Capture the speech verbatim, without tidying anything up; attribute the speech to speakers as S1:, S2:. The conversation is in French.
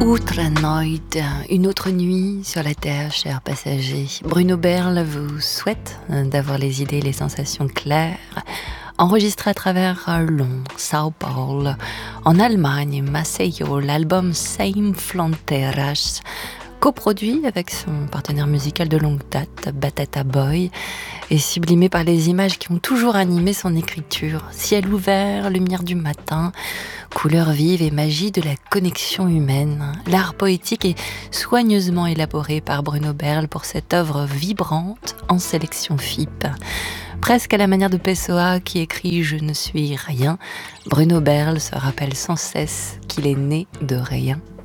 S1: Outre-Noid, une autre nuit sur la terre, chers passagers. Bruno Berle vous souhaite d'avoir les idées et les sensations claires. Enregistré à travers Londres, Sao Paulo, en Allemagne, Maceió, l'album Same Fronteiras, coproduit avec son partenaire musical de longue date, Batata Boy, et sublimé par les images qui ont toujours animé son écriture. Ciel ouvert, lumière du matin, couleurs vives et magie de la connexion humaine. L'art poétique est soigneusement élaboré par Bruno Berle pour cette œuvre vibrante en sélection F I P. Presque à la manière de Pessoa qui écrit « Je ne suis rien », Bruno Berle se rappelle sans cesse qu'il est né de rien.